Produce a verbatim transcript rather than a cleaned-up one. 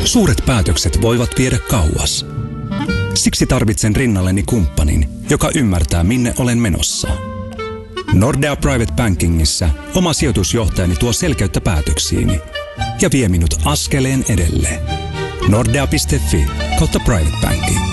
Suuret päätökset voivat viedä kauas. Siksi tarvitsen rinnalleni kumppanin, joka ymmärtää, minne olen menossa. Nordea Private Bankingissa oma sijoitusjohtajani tuo selkeyttä päätöksiini ja vie minut askeleen edelle. Nordea piste fi kautta Private Banking.